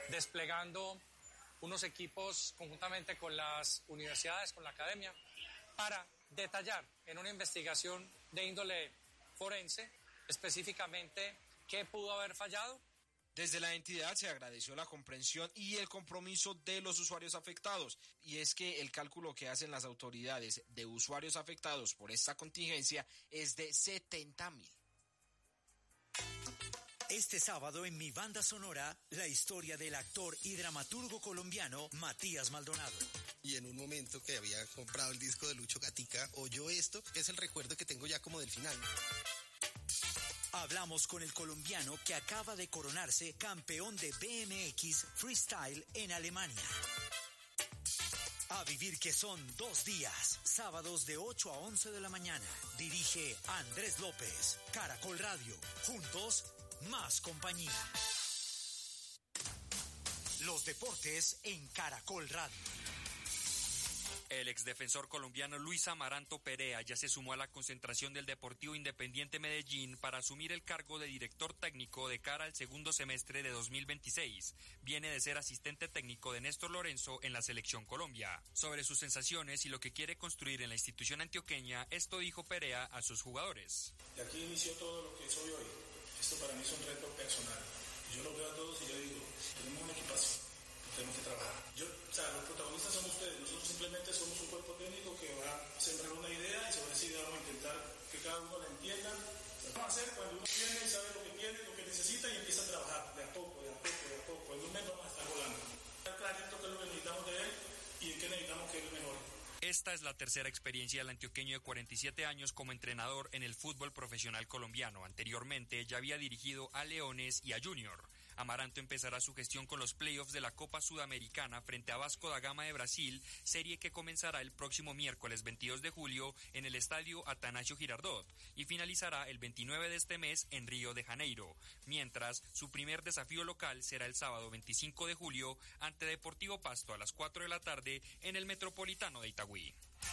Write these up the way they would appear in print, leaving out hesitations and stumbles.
desplegando unos equipos conjuntamente con las universidades, con la academia, para detallar en una investigación de índole forense específicamente qué pudo haber fallado. Desde la entidad se agradeció la comprensión y el compromiso de los usuarios afectados, y es que el cálculo que hacen las autoridades de usuarios afectados por esta contingencia es de 70,000. Este sábado en Mi Banda Sonora, la historia del actor y dramaturgo colombiano Matías Maldonado. Y en un momento que había comprado el disco de Lucho Gatica, oyó esto, es el recuerdo que tengo ya como del final. Hablamos con el colombiano que acaba de coronarse campeón de BMX Freestyle en Alemania. A vivir que son 2 días, sábados de 8 a 11 de la mañana. Dirige Andrés López, Caracol Radio. Juntos, más compañía. Los deportes en Caracol Radio. El exdefensor colombiano Luis Amaranto Perea ya se sumó a la concentración del Deportivo Independiente Medellín para asumir el cargo de director técnico de cara al segundo semestre de 2026. Viene de ser asistente técnico de Néstor Lorenzo en la Selección Colombia. Sobre sus sensaciones y lo que quiere construir en la institución antioqueña, esto dijo Perea a sus jugadores. De aquí inició todo lo que soy hoy. Esto para mí es un reto personal. Yo lo veo a todos y yo digo, tenemos un equipazo. Tenemos que trabajar. Los protagonistas son ustedes, nosotros simplemente somos un cuerpo técnico que va a sembrar una idea y sobre esa idea vamos a intentar que cada uno la entienda. Lo vamos a hacer cuando uno tiene, sabe lo que tiene, lo que necesita y empieza a trabajar de a poco. En un mes vamos a estar volando. Está clarito qué es lo que necesitamos de él y en qué necesitamos que él mejore. Esta es la tercera experiencia del antioqueño de 47 años como entrenador en el fútbol profesional colombiano. Anteriormente ya había dirigido a Leones y a Junior. Amaranto empezará su gestión con los playoffs de la Copa Sudamericana frente a Vasco da Gama de Brasil, serie que comenzará el próximo miércoles 22 de julio en el estadio Atanasio Girardot y finalizará el 29 de este mes en Río de Janeiro, mientras su primer desafío local será el sábado 25 de julio ante Deportivo Pasto a las 4 de la tarde en el Metropolitano de Itagüí.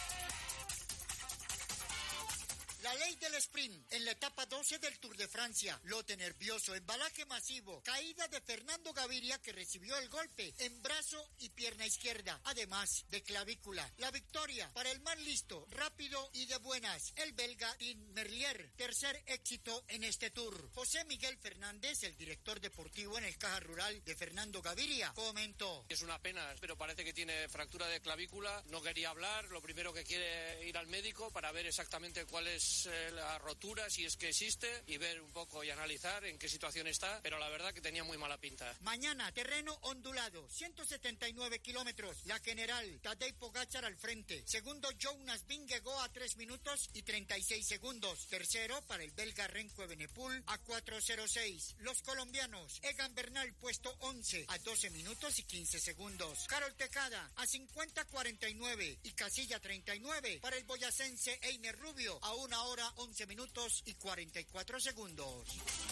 La ley del sprint en la etapa 12 del Tour de Francia. Lote nervioso, embalaje masivo, caída de Fernando Gaviria que recibió el golpe en brazo y pierna izquierda, además de clavícula. La victoria para el más listo, rápido y de buenas, el belga Tim Merlier, tercer éxito en este Tour. José Miguel Fernández, el director deportivo en el Caja Rural de Fernando Gaviria, comentó. Es una pena, pero parece que tiene fractura de clavícula, no quería hablar, lo primero que quiere ir al médico para ver exactamente cuál es la rotura, si es que existe, y ver un poco y analizar en qué situación está, pero la verdad que tenía muy mala pinta. Mañana, terreno ondulado, 179 kilómetros, la general Tadej Pogačar al frente, segundo Jonas Vingegaard a 3 minutos y 36 segundos, tercero para el belga Remco Evenepoel a 4:06, los colombianos Egan Bernal puesto 11 a 12 minutos y 15 segundos, Carol Tejada a 50:49 y casilla 39 para el boyacense Einer Rubio a 1 hora 11 minutos y 44 segundos.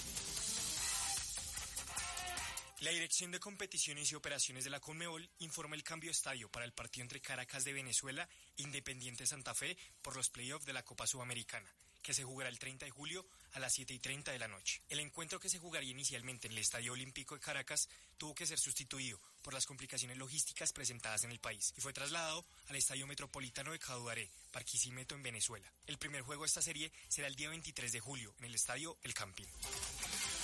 La Dirección de Competiciones y Operaciones de la Conmebol informa el cambio de estadio para el partido entre Caracas de Venezuela e Independiente Santa Fe por los playoffs de la Copa Sudamericana, que se jugará el 30 de julio a las 7:30 de la noche. El encuentro que se jugaría inicialmente en el Estadio Olímpico de Caracas tuvo que ser sustituido por las complicaciones logísticas presentadas en el país y fue trasladado al Estadio Metropolitano de Caduaré, Barquisimeto, en Venezuela. El primer juego de esta serie será el día 23 de julio en el Estadio El Campín.